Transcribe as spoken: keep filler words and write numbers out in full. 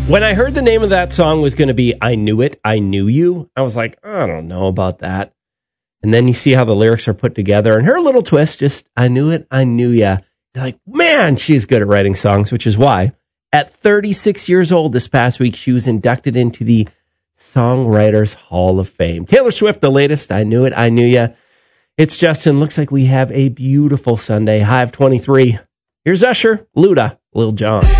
When I heard the name of that song was going to be I Knew It, I Knew You, I was like, I don't know about that. And then you see how the lyrics are put together, and her little twist, just I knew it, I knew ya. You're like, man, she's good at writing songs, which is why at thirty-six years old this past week, she was inducted into the Songwriters Hall of Fame. Taylor Swift, the latest, I Knew It, I Knew Ya. It's Justin. Looks like we have a beautiful Sunday. High of twenty-three. Here's Usher, Luda, Lil Jon.